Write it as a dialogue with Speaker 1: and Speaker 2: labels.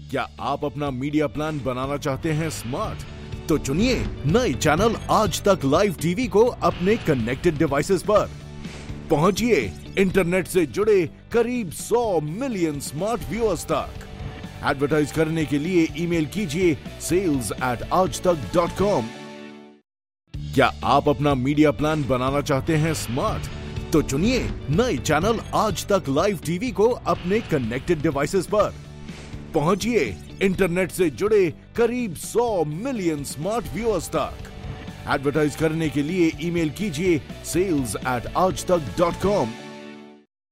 Speaker 1: क्या आप अपना मीडिया प्लान बनाना चाहते हैं स्मार्ट? तो चुनिए नए चैनल आज तक लाइव टीवी को अपने कनेक्टेड डिवाइसेस पर। पहुंचिए इंटरनेट से जुड़े करीब 100 मिलियन स्मार्ट व्यूअर्स तक। एडवर्टाइज करने के लिए ईमेल कीजिए sales@aajtak.com। क्या आप अपना मीडिया प्लान बनाना चाहते हैं स्मार्ट? तो चुनिए नए चैनल आज तक लाइव टीवी को अपने कनेक्टेड डिवाइसेस पर। पहुंचिए इंटरनेट से जुड़े करीब 100 मिलियन स्मार्ट व्यूअर्स तक। एडवर्टाइज करने के लिए ईमेल कीजिए sales@aajtak.com।